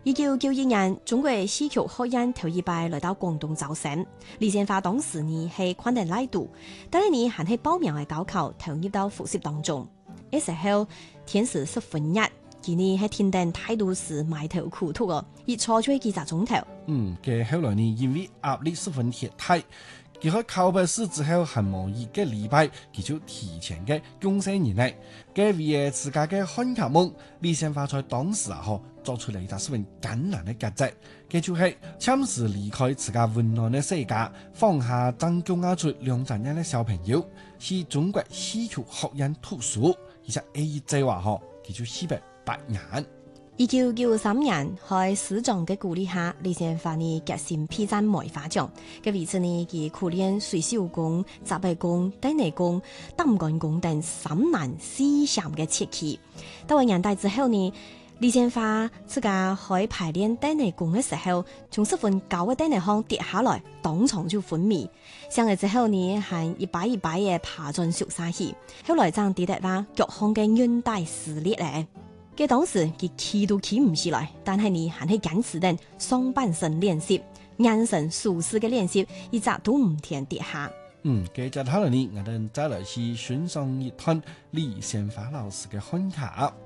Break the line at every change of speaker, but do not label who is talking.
1991年，中國戲曲學院頭一擺來到廣東招生。李先發當時呢係寬定來讀，但係呢還係報名嘅高考投入到複習當中。嗰時候天時十分熱，佢呢係天定態度是埋頭苦讀哦，一坐咗幾個鐘頭。
嘅後來呢因為壓力十分大，佢喺考筆試之後還冇一個禮拜，佢就提前嘅公司人嚟，嘅為自家嘅漢劇夢，李先發在當時做出嚟一個十分艱難嘅抉擇，佢就係暫時離開自家溫暖嘅世界，放下曾經壓住兩隻人嘅小朋友，去中國戲曲學院讀書，而且一直話佢就死白8年。
1993年，喺師長嘅鼓勵下，李先發呢決心披戰梅花獎。嘅為此呢，佢苦練水手功、雜技功、丁尼功、擔桿功等3難4項嘅切技。到咗年代之後呢，李先發自家喺排練丁尼功嘅時候，從10分高嘅丁尼項跌下來，當場就昏迷。上嚟之後呢，還一擺嘅爬進宿舍去，後來爭跌得話腳項嘅韌帶撕裂咧。嘅當時佢企都企唔起來，但係你還係堅持定上半身練習，眼神熟視嘅練習，一直都唔停跌下。
接着後來呢，我哋再來去欣賞一段李先發老師嘅漢劇。